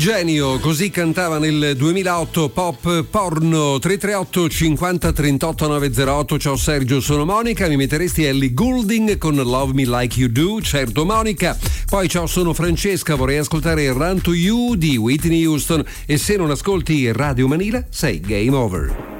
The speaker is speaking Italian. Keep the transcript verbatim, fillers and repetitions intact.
Genio, così cantava nel duemilaotto Pop Porno. Tre tre otto cinquanta trentotto novecentotto. Ciao Sergio, sono Monica, mi metteresti Ellie Goulding con Love Me Like You Do? Certo Monica. Poi ciao, sono Francesca, vorrei ascoltare Run to You di Whitney Houston, e se non ascolti Radio Manila sei game over.